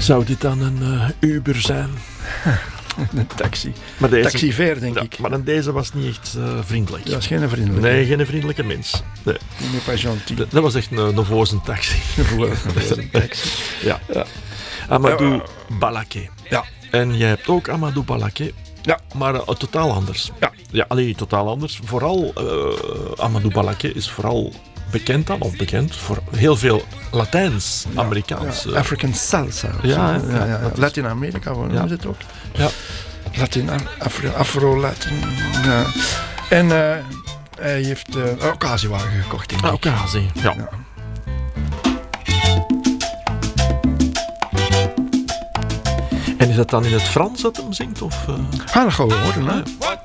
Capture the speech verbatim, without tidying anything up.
Zou dit dan een uh, Uber zijn? Een taxi. Maar deze, Taxiver, denk ja, ik. Maar dan deze was niet echt uh, vriendelijk. Dat is geen vriendelijke. Nee, geen vriendelijke mens. Nee. Pas gentil. Dat, dat was echt een, een voze taxi. Een taxi. Ja. Ja. Amadou uh, Balaké. Ja. En jij hebt ook Amadou Balaké. Ja. Maar uh, totaal anders. Ja. Ja, allee, totaal anders. Vooral, uh, Amadou Balaké is vooral bekend dan, of bekend, voor heel veel Latijns-Amerikaans. Ja, ja. African salsa. Ja, ja, ja, ja. Latijn-Amerika, hoe noemen ze het ook? Ja. Latin, Afro, Afro-Latin. Ja. En uh, hij heeft uh, een occasiewagen gekocht. Denk ik. Ah, occasie, ja. ja. En is dat dan in het Frans dat hem zingt? Of, uh... Ah, dat gaan we horen, hè?